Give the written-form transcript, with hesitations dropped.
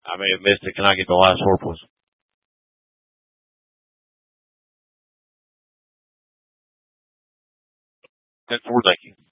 I may have missed it. Can I get the last word, please? 10-4, thank you.